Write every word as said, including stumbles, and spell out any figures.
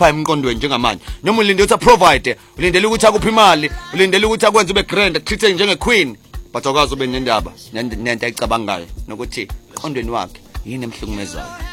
lapha emqondweni njengamanje noma ulinde ukuthi provide ulindele ukuthi akuphi imali ulindele ukuthi akwenze ube grand treat njenge queen but awukazi ube nendaba nento ayicabangayo nokuthi emqondweni wakhe yini emhlukumezayo.